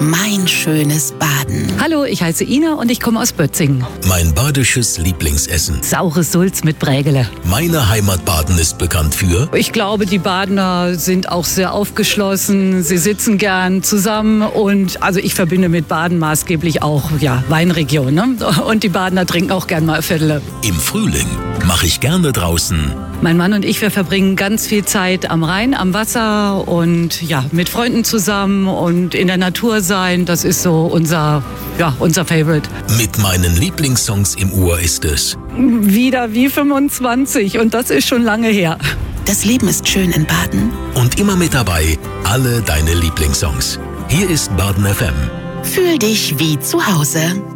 Mein schönes Baden. Hallo, ich heiße Ina und ich komme aus Bötzingen. Mein badisches Lieblingsessen. Saures Sulz mit Brägele. Meine Heimat Baden ist bekannt für... Ich glaube, die Badener sind auch sehr aufgeschlossen. Sie sitzen gern zusammen und also ich verbinde mit Baden maßgeblich auch Weinregion. Ne? Und die Badener trinken auch gern mal Viertel. Im Frühling mache ich gerne draußen. Mein Mann und ich, wir verbringen ganz viel Zeit am Rhein, am Wasser und mit Freunden zusammen und in der Natur sein. Das ist so unser Favorite. Mit meinen Lieblingssongs im Ohr ist es... Wieder wie 25 und das ist schon lange her. Das Leben ist schön in Baden. Und immer mit dabei alle deine Lieblingssongs. Hier ist Baden FM. Fühl dich wie zu Hause.